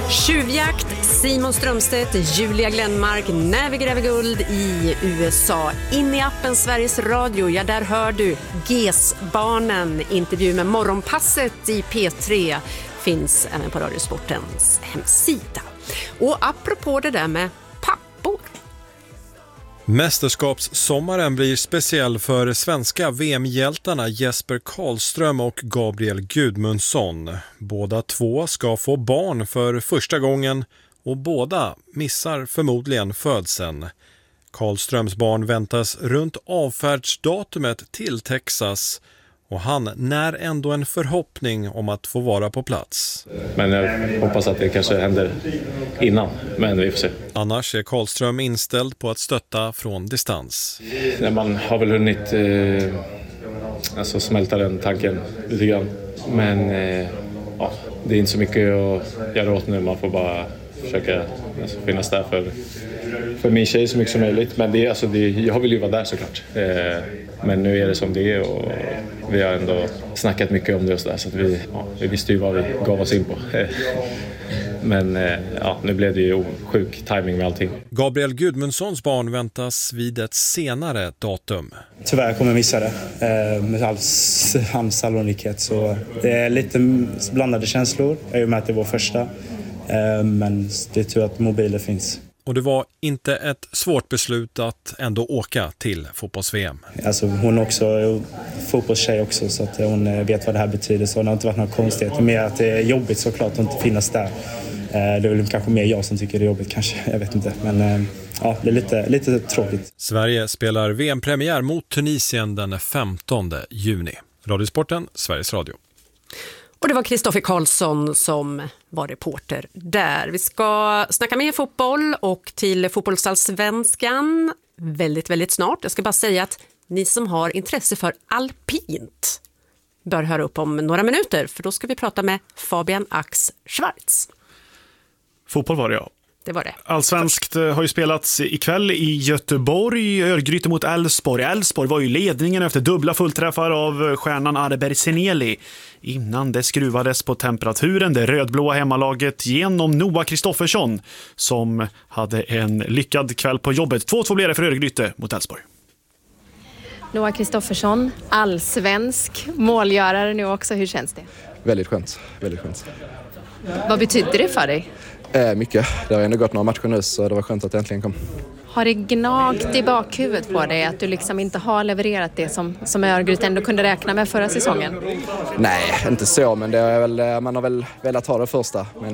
Tjuvjakt, Simon Strömstedt, Julia Glenmark, när vi gräver guld i USA. In i appen Sveriges Radio, ja där hör du GES-barnen. Intervju med Morgonpasset i P3 finns även på Radiosportens hemsida. Och apropå det där med pappor. Mästerskapssommaren blir speciell för svenska VM-hjältarna Jesper Karlström och Gabriel Gudmundsson. Båda två ska få barn för första gången och båda missar förmodligen födseln. Karlströms barn väntas runt avfärdsdatumet till Texas och han när ändå en förhoppning om att få vara på plats. Men jag hoppas att det kanske händer innan, men vi får se. Annars är Karlström inställd på att stötta från distans. Man har väl hunnit smälta den tanken lite grann. Men det är inte så mycket att göra åt nu. Man får bara försöka finnas där för min tjej så mycket som möjligt. Men jag vill ju vara där såklart. Men nu är det som det är och vi har ändå snackat mycket om det och så där, så att vi visste ju vad vi gav oss in på. Men nu blev det ju sjuk timing med allting. Gabriel Gudmundssons barn väntas vid ett senare datum. Tyvärr kommer jag missa det med hans sannolikhet, så det är lite blandade känslor. Jag är ju med att det var första, men det är tur att mobiler finns. Och det var inte ett svårt beslut att ändå åka till fotbolls-VM. Alltså hon är också fotbollstjej också, så att hon vet vad det här betyder. Så det har inte varit några konstigheter. Mer att det är jobbigt såklart att inte finnas där. Det är väl kanske mer jag som tycker det är jobbigt kanske, jag vet inte. Men det är lite tråkigt. Sverige spelar VM-premiär mot Tunisien den 15 juni. Radiosporten, Sveriges Radio. Och det var Kristoffer Karlsson som var reporter där. Vi ska snacka mer fotboll och till fotbollsallsvenskan väldigt, väldigt snart. Jag ska bara säga att ni som har intresse för alpint bör höra upp om några minuter. För då ska vi prata med Fabian Ax Schwarz. Fotboll var det, ja. Det var det. Allsvenskt har ju spelats ikväll i Göteborg. Örgryte mot Elfsborg. Elfsborg var ju ledningen efter dubbla fullträffar av stjärnan Arber Seneli. Innan det skruvades på temperaturen, det rödblåa hemmalaget genom Noah Kristoffersson som hade en lyckad kväll på jobbet. 2-2 blev det för Örgryte mot Elfsborg. Noah Kristoffersson, allsvensk målgörare nu också. Hur känns det? Väldigt skönt, väldigt skönt. Vad betyder det för dig? Mycket. Det har ändå gått några matcher nu, så det var skönt att det äntligen kom. Har det gnagt i bakhuvudet på dig att du liksom inte har levererat det som Örgryte ändå kunde räkna med förra säsongen? Nej, inte så, men det är väl, man har väl velat ha det första. Men